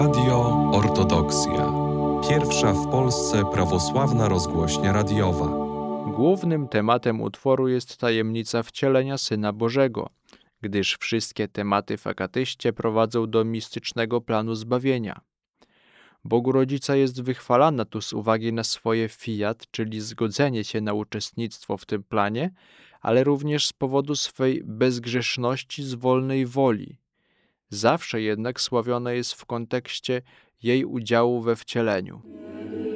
Radio Ortodoksja. Pierwsza w Polsce prawosławna rozgłośnia radiowa. Głównym tematem utworu jest tajemnica wcielenia Syna Bożego, gdyż wszystkie tematy w akatyście prowadzą do mistycznego planu zbawienia. Bogu Rodzica jest wychwalana tu z uwagi na swoje fiat, czyli zgodzenie się na uczestnictwo w tym planie, ale również z powodu swej bezgrzeszności z wolnej woli. Zawsze jednak sławiona jest w kontekście jej udziału we wcieleniu.